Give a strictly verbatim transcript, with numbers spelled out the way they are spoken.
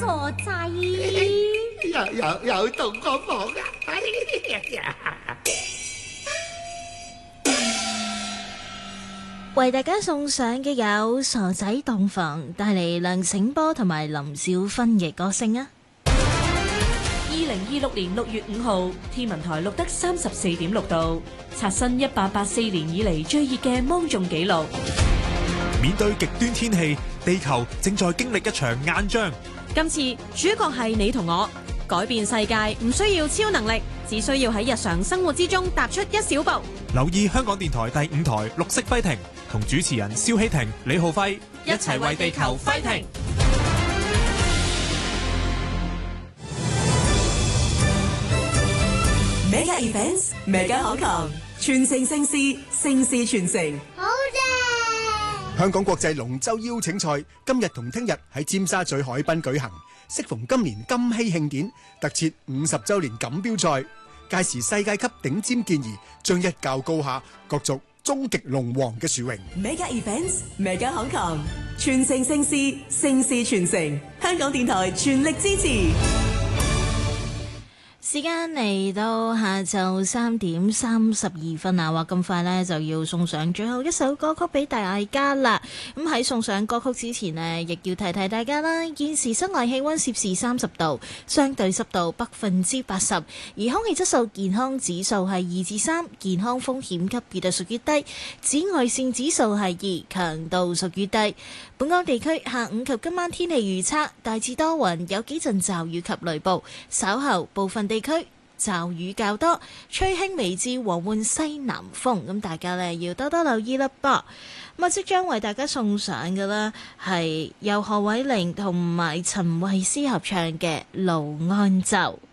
何仔？ 有有有同我房啊！ 為大家送上嘅有傻仔洞房，帶嚟梁醒波同埋林小芬嘅歌聲啊！ 二零二六年六月五號，天文台錄得三十四點六度，刷新一八八四年以嚟最熱嘅芒種紀錄。 面對極端天氣，地球正在經歷一場硬仗。 今次主角係你同我，改變世界唔需要超能力，只需要喺日常生活之中踏出一小步。 留意香港電台第五台綠色揮停，同主持人蕭希婷、李浩輝一齊為地球揮停。 Mega Events Mega Hong Kong，全城盛事，盛事傳承。 好正！ 香港國際龍舟邀請賽今日同聽日喺尖沙咀海濱舉行，適逢今年金禧慶典，特設五十週年錦標賽。屆時世界級頂尖健兒將一較高下，角逐終極龍王嘅殊榮。 Mega Events Mega Hong Kong，全城盛事，盛事傳承。香港電台全力支持。 時間嚟到下晝三點三十二分啊！話咁快呢，就要送上最後一首歌曲俾大家啦。咁喺送上歌曲之前呢，亦要提提大家啦。現時室外氣溫攝氏三十度，相對濕度百分之八十，而空氣質素健康指數係二至三，健康風險級別係屬於低，紫外線指數係二，強度屬於低。本港地區下午及今晚天氣預測大致多雲，有幾陣驟雨及雷暴，稍後部分地區驟雨較多，吹輕微至和緩西南風，咁大家呢要多多留意啦噃。咁啊，即將為大家送上嘅啦係由何偉玲同埋陳慧思合唱嘅《盧安就》。